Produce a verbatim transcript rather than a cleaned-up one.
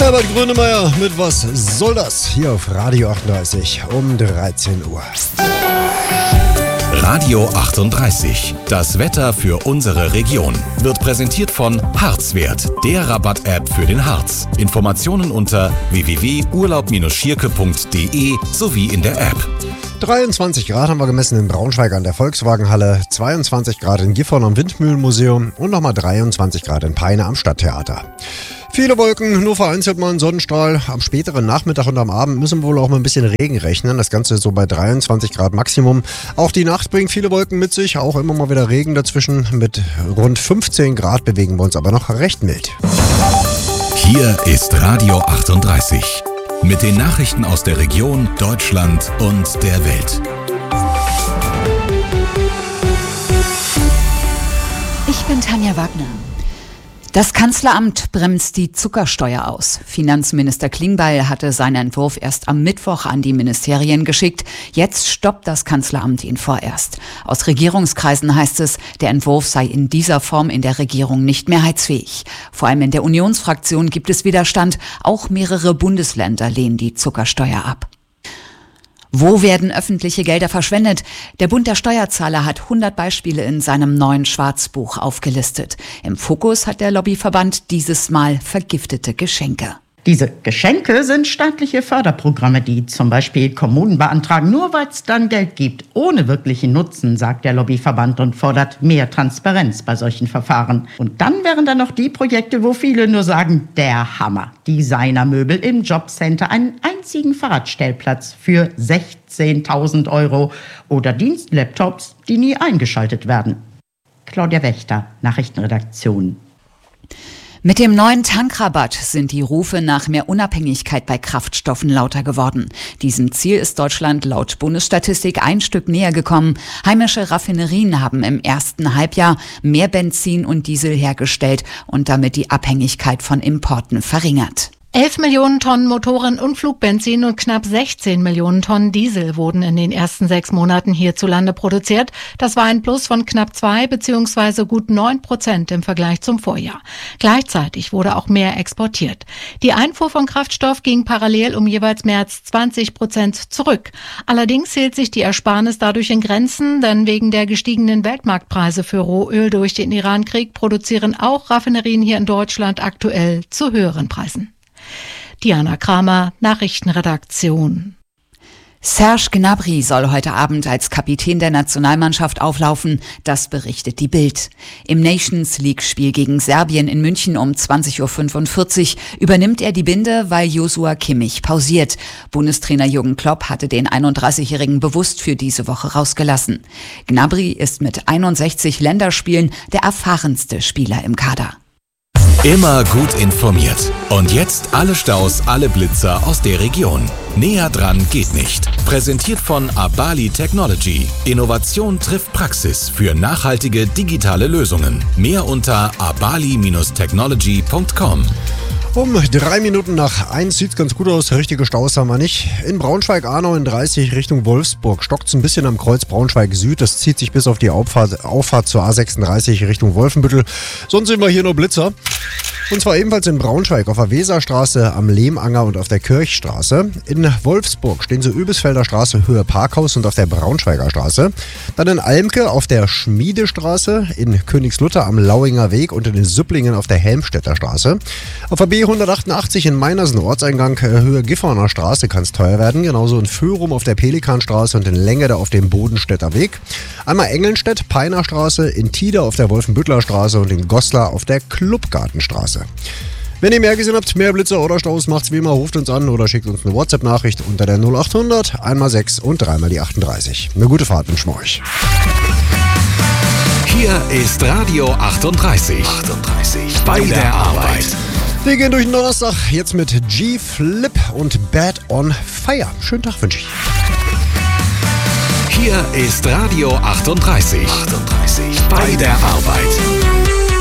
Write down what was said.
Herbert Grönemeyer mit Was soll das? Hier auf Radio achtunddreißig um dreizehn Uhr. Radio achtunddreißig. Das Wetter für unsere Region wird präsentiert von Harzwert, der Rabatt-App für den Harz. Informationen unter w w w punkt urlaub Bindestrich schierke punkt d e sowie in der App. dreiundzwanzig Grad haben wir gemessen in Braunschweig an der Volkswagenhalle, zweiundzwanzig Grad in Gifhorn am Windmühlenmuseum und nochmal dreiundzwanzig Grad in Peine am Stadttheater. Viele Wolken, nur vereinzelt mal ein Sonnenstrahl. Am späteren Nachmittag und am Abend müssen wir wohl auch mal ein bisschen Regen rechnen. Das Ganze so bei dreiundzwanzig Grad Maximum. Auch die Nacht bringt viele Wolken mit sich, auch immer mal wieder Regen dazwischen. Mit rund fünfzehn Grad bewegen wir uns aber noch recht mild. Hier ist Radio achtunddreißig. Mit den Nachrichten aus der Region, Deutschland und der Welt. Ich bin Tanja Wagner. Das Kanzleramt bremst die Zuckersteuer aus. Finanzminister Klingbeil hatte seinen Entwurf erst am Mittwoch an die Ministerien geschickt. Jetzt stoppt das Kanzleramt ihn vorerst. Aus Regierungskreisen heißt es, der Entwurf sei in dieser Form in der Regierung nicht mehrheitsfähig. Vor allem in der Unionsfraktion gibt es Widerstand. Auch mehrere Bundesländer lehnen die Zuckersteuer ab. Wo werden öffentliche Gelder verschwendet? Der Bund der Steuerzahler hat hundert Beispiele in seinem neuen Schwarzbuch aufgelistet. Im Fokus hat der Lobbyverband dieses Mal vergiftete Geschenke. Diese Geschenke sind staatliche Förderprogramme, die zum Beispiel Kommunen beantragen, nur weil es dann Geld gibt, ohne wirklichen Nutzen, sagt der Lobbyverband und fordert mehr Transparenz bei solchen Verfahren. Und dann wären da noch die Projekte, wo viele nur sagen, der Hammer. Designermöbel im Jobcenter, einen einzigen Fahrradstellplatz für sechzehntausend Euro oder Dienstlaptops, die nie eingeschaltet werden. Claudia Wächter, Nachrichtenredaktion. Mit dem neuen Tankrabatt sind die Rufe nach mehr Unabhängigkeit bei Kraftstoffen lauter geworden. Diesem Ziel ist Deutschland laut Bundesstatistik ein Stück näher gekommen. Heimische Raffinerien haben im ersten Halbjahr mehr Benzin und Diesel hergestellt und damit die Abhängigkeit von Importen verringert. elf Millionen Tonnen Motoren- und Flugbenzin und knapp sechzehn Millionen Tonnen Diesel wurden in den ersten sechs Monaten hierzulande produziert. Das war ein Plus von knapp zwei bzw. gut neun Prozent im Vergleich zum Vorjahr. Gleichzeitig wurde auch mehr exportiert. Die Einfuhr von Kraftstoff ging parallel um jeweils mehr als zwanzig Prozent zurück. Allerdings hielt sich die Ersparnis dadurch in Grenzen, denn wegen der gestiegenen Weltmarktpreise für Rohöl durch den Irankrieg produzieren auch Raffinerien hier in Deutschland aktuell zu höheren Preisen. Diana Kramer, Nachrichtenredaktion. Serge Gnabry soll heute Abend als Kapitän der Nationalmannschaft auflaufen, das berichtet die Bild. Im Nations League-Spiel gegen Serbien in München um zwanzig Uhr fünfundvierzig übernimmt er die Binde, weil Joshua Kimmich pausiert. Bundestrainer Jürgen Klopp hatte den einunddreißigjährigen bewusst für diese Woche rausgelassen. Gnabry ist mit einundsechzig Länderspielen der erfahrenste Spieler im Kader. Immer gut informiert. Und jetzt alle Staus, alle Blitzer aus der Region. Näher dran geht nicht. Präsentiert von Abali Technology. Innovation trifft Praxis für nachhaltige digitale Lösungen. Mehr unter abali Bindestrich technology punkt com. Um drei Minuten nach eins sieht's ganz gut aus. Richtige Staus haben wir nicht. In Braunschweig-Arnau in dreißig Richtung Wolfsburg stockt's ein bisschen am Kreuz Braunschweig-Süd. Das zieht sich bis auf die Auffahrt, Auffahrt zur A sechsunddreißig Richtung Wolfenbüttel. Sonst sehen wir hier nur Blitzer. Und zwar ebenfalls in Braunschweig auf der Weserstraße, am Lehmanger und auf der Kirchstraße. In Wolfsburg stehen sie Öbisfelder Straße, Höhe Parkhaus und auf der Braunschweiger Straße. Dann in Almke auf der Schmiedestraße, in Königslutter am Lauinger Weg und in den Süpplingen auf der Helmstedter Straße. Auf der B hundertachtundachtzig in Meinersen Ortseingang, Höhe Gifhorner Straße, kann es teuer werden. Genauso in Föhrum auf der Pelikanstraße und in Längede auf dem Bodenstädter Weg. Einmal Engelnstedt, Peiner Straße, in Tida auf der Wolfenbüttler Straße und in Goslar auf der Clubgartenstraße. Wenn ihr mehr gesehen habt, mehr Blitzer oder Staus, macht's wie immer, ruft uns an oder schickt uns eine WhatsApp-Nachricht unter der null achthundert, einmal sechs und dreimal die achtunddreißig. Eine gute Fahrt wünschen wir euch. Hier ist Radio achtunddreißig. achtunddreißig. Bei der Arbeit. Wir gehen durch den Donnerstag jetzt mit G-Flip und Bad on Fire. Schönen Tag wünsche ich. Hier ist Radio achtunddreißig. achtunddreißig. Bei der Arbeit.